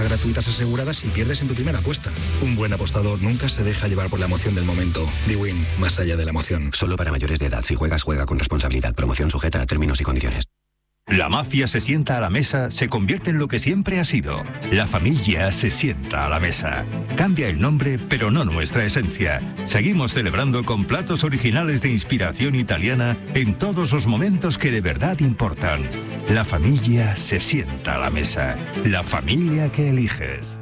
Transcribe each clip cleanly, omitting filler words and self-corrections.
apuestas gratuitas aseguradas y pierdes en tu primera apuesta. Un buen apostador nunca se deja llevar por la emoción del momento. bwin, más allá de la emoción. Solo para mayores de edad. Si juegas, juega con responsabilidad. Promoción sujeta a términos y condiciones. La mafia se sienta a la mesa, se convierte en lo que siempre ha sido. La familia se sienta a la mesa. Cambia el nombre, pero no nuestra esencia. Seguimos celebrando con platos originales de inspiración italiana en todos los momentos que de verdad importan. La familia se sienta a la mesa. La familia que eliges.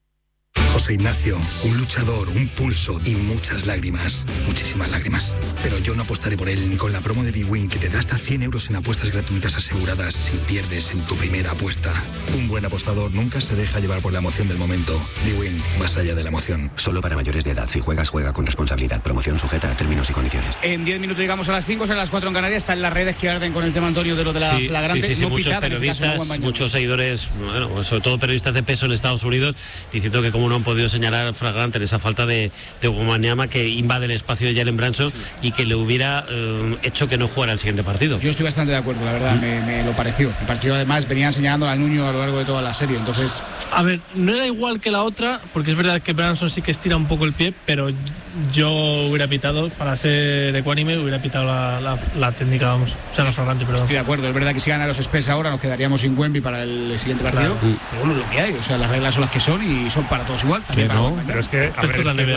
José Ignacio, un luchador, un pulso y muchas lágrimas. Muchísimas lágrimas. Pero yo no apostaré por él ni con la promo de bwin, que te da hasta 100 euros en apuestas gratuitas aseguradas si pierdes en tu primera apuesta. Un buen apostador nunca se deja llevar por la emoción del momento. bwin, más allá de la emoción. Solo para mayores de edad. Si juegas, juega con responsabilidad. Promoción sujeta a términos y condiciones. En 10 minutos llegamos a las 5, son las 4 en Canarias. Están las redes que arden con el tema, Antonio, de lo de la flagrante. Sí, no muchos pitada, periodistas, caso, muchos seguidores, bueno, sobre todo periodistas de peso en Estados Unidos, diciendo que como no han podido señalar flagrante en esa falta de Wembanyama que invade el espacio de Jalen Brunson y que le hubiera hecho que no jugara el siguiente partido. Yo estoy bastante de acuerdo, la verdad, me lo pareció. Me pareció, además, venían señalando a Nuño a lo largo de toda la serie, entonces... A ver, no era igual que la otra, porque es verdad que Brunson sí que estira un poco el pie, pero yo hubiera pitado, para ser ecuánime, hubiera pitado la técnica, vamos, o sea, la flagrante, perdón. Estoy de acuerdo, es verdad que si gana los Spurs ahora nos quedaríamos sin Wemby para el siguiente partido, Claro. pero bueno, lo que hay, o sea, las reglas son las que son y son para todos igual. También para Wembanyama. Pero es que, a ver,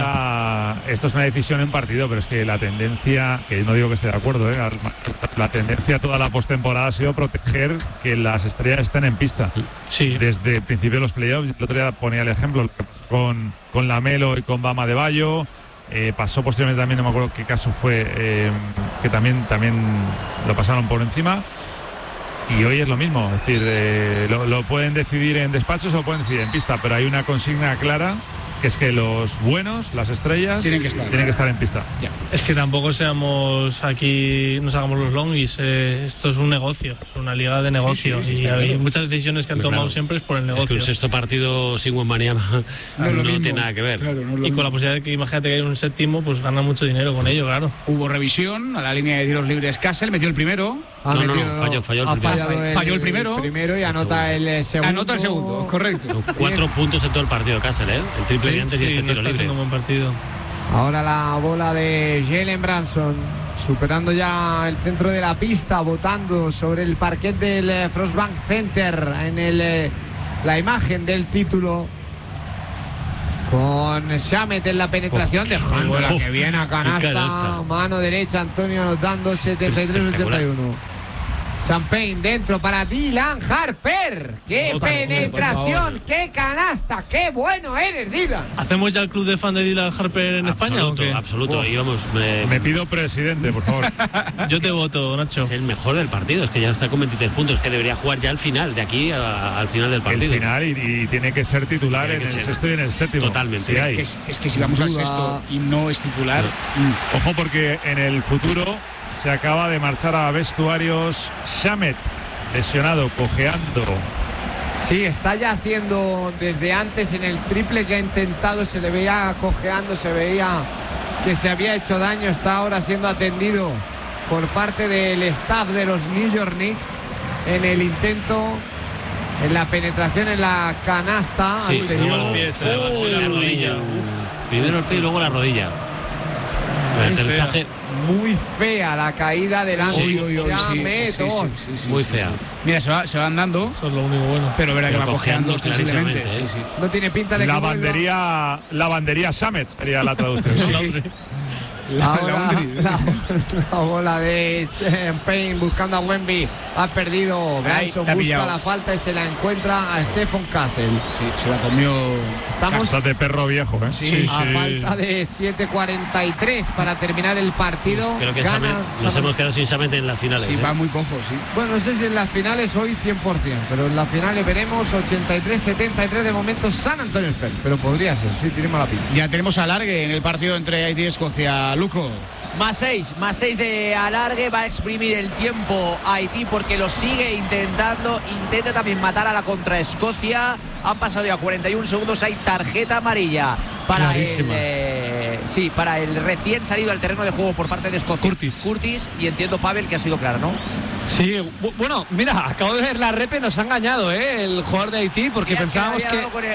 esto es una decisión en partido, pero es que la tendencia, que yo no digo que esté de acuerdo, la tendencia toda la postemporada ha sido proteger que las estrellas estén en pista. Sí. Desde el principio de los playoffs, el otro día ponía el ejemplo lo que pasó con Lamelo y con Bama de Bayo. Pasó posteriormente también, no me acuerdo qué caso fue, que también lo pasaron por encima. Y hoy es lo mismo, es decir, lo pueden decidir en despachos o lo pueden decidir en pista, pero hay una consigna clara, que es que los buenos, las estrellas, tienen que estar en pista. Ya. Es que tampoco seamos aquí, nos hagamos los longis, esto es un negocio, es una liga de negocio, y hay muchas decisiones que han tomado siempre es por el negocio. Es que un sexto partido sin Wembanyama no tiene nada que ver. Claro, y con la posibilidad de que, imagínate que hay un séptimo, pues gana mucho dinero con ello, claro. Hubo revisión a la línea de tiros libres. Castle metió el primero. Falló el primero. Y anota el segundo. Anota el segundo, correcto. 4 puntos en todo el partido, Castle, el triple antes y este no tiro está libre. haciendo un buen partido. Ahora la bola de Jalen Brunson, superando ya el centro de la pista, botando sobre el parquet del Frostbank Center en la imagen del título. Con Shamet en la penetración, dejando la que viene a canasta. Mano derecha, Antonio anotando 73-81. Champagne dentro para Dylan Harper. ¡Qué penetración! ¡Qué canasta! ¡Qué bueno eres, Dylan! ¿Hacemos ya el club de fan de Dylan Harper en España o qué? Absoluto. Y vamos, me pido presidente, por favor. Yo te voto, Nacho. Es el mejor del partido, es que ya está con 23 puntos, que debería jugar ya al final, de aquí al final del partido. El final y tiene que ser titular en el sexto y en el séptimo. Totalmente. Sí, es que si vamos al sexto y no es titular... Ojo, porque en el futuro se acaba de marchar a vestuarios Shamet, lesionado, cojeando. Sí, está ya haciendo desde antes en el triple que ha intentado, se le veía cojeando, se veía que se había hecho daño, está ahora siendo atendido por parte del staff de los New York Knicks en el intento, en la penetración en la canasta. Sí, se lleva el pie, se le bajó la rodilla. Primero el pie y luego la rodilla. Muy fea la caída delante. Muy fea. Mira, se va andando. Eso es lo único bueno. Pero verá que va cojeando clarísimamente. No tiene pinta de la bandería Shamet sería la traducción. La bola de Champagne buscando a Wemby. Ha perdido. Branson busca la falta y se la encuentra a Stephen Castle. Sí, se la comió. Estamos de perro viejo, ¿eh? Sí, a falta de 7:43 para terminar el partido. Creo que nos hemos quedado sin Shamet en las finales. Sí, va muy cojo, sí. Bueno, no sé si en las finales hoy 100%, pero en las finales veremos 83-73 de momento San Antonio Spurs. Pero podría ser, sí, tenemos la pinta. Ya tenemos alargue en el partido entre Haití y Escocia. Luco. Más 6 de alargue, va a exprimir el tiempo Haití porque lo sigue intentando, intenta también matar a la contra Escocia. Han pasado ya 41 segundos, hay tarjeta amarilla para para el recién salido al terreno de juego por parte de Escocia. Curtis, y entiendo, Pavel, que ha sido claro, ¿no? Sí, bueno, mira, acabo de ver la repe, nos ha engañado el jugador de Haití porque pensábamos que